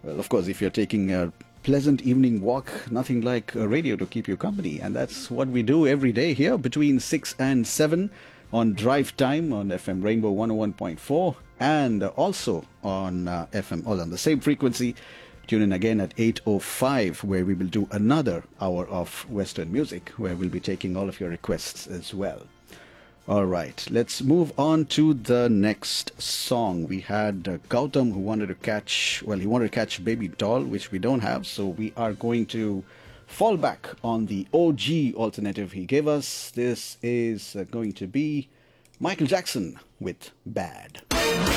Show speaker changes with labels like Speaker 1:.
Speaker 1: Well, of course, if you're taking a pleasant evening walk, nothing like a radio to keep you company. And that's what we do every day here between 6 and 7 on Drive Time on FM Rainbow 101.4 and also on FM, all on the same frequency. Tune in again at 8:05, where we will do another hour of Western music, where we'll be taking all of your requests as well. All right, let's move on to the next song. We had Gautam who wanted to catch, well, he wanted to catch Baby Doll, which we don't have, so we are going to fall back on the OG alternative he gave us. This is going to be Michael Jackson with Bad.